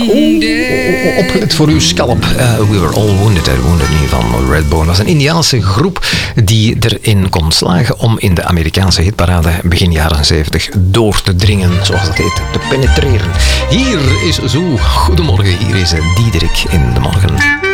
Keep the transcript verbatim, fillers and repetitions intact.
Oh, opgelet voor uw scalp. Uh, we were all wounded. Uh, wounded niet van Redbone. Dat was een Indiaanse groep die erin kon slagen om in de Amerikaanse hitparade begin jaren zeventig door te dringen, zoals dat heet, te penetreren. Hier is Zo. Goedemorgen, hier is Diederik in de morgen.